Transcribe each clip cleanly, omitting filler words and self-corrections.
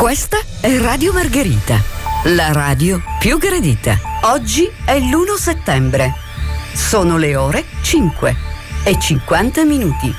Questa è Radio Margherita, la radio più gradita. Oggi è l'1 settembre. Sono le ore 5:50.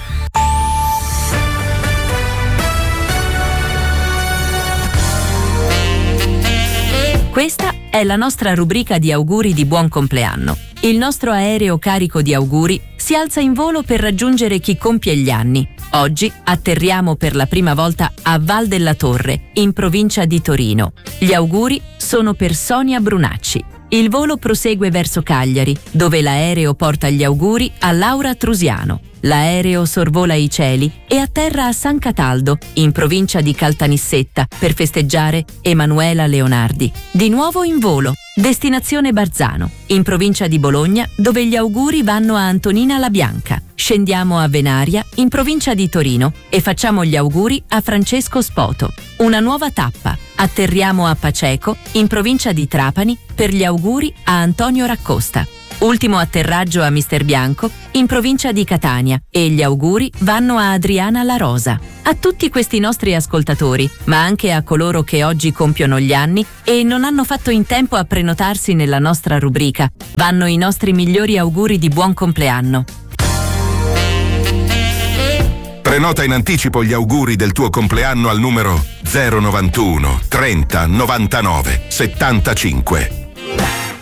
Questa è la nostra rubrica di auguri di buon compleanno. Il nostro aereo carico di auguri si alza in volo per raggiungere chi compie gli anni. Oggi atterriamo per la prima volta a Val della Torre, in provincia di Torino. Gli auguri sono per Sonia Brunacci. Il volo prosegue verso Cagliari, dove l'aereo porta gli auguri a Laura Trusiano. L'aereo sorvola i cieli e atterra a San Cataldo, in provincia di Caltanissetta, per festeggiare Emanuela Leonardi. Di nuovo in volo, destinazione Barzano, in provincia di Bologna, dove gli auguri vanno a Antonina La Bianca. Scendiamo a Venaria, in provincia di Torino, e facciamo gli auguri a Francesco Spoto. Una nuova tappa. Atterriamo a Paceco, in provincia di Trapani, per gli auguri a Antonio Raccosta. Ultimo atterraggio a Mister Bianco, in provincia di Catania, e gli auguri vanno a Adriana La Rosa. A tutti questi nostri ascoltatori, ma anche a coloro che oggi compiono gli anni e non hanno fatto in tempo a prenotarsi nella nostra rubrica, vanno i nostri migliori auguri di buon compleanno. Prenota in anticipo gli auguri del tuo compleanno al numero 091 30 99 75.